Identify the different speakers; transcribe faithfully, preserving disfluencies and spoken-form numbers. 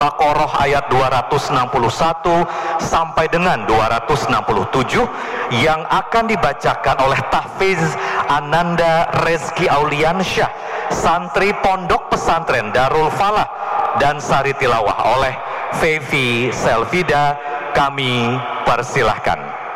Speaker 1: Al-Baqarah ayat dua ratus enam puluh satu sampai dengan dua ratus enam puluh tujuh yang akan dibacakan oleh Tahfiz Ananda Rezki Auliansyah, santri Pondok Pesantren Darul Falah, dan sari tilawah oleh Fevi Selvida. Kami persilahkan.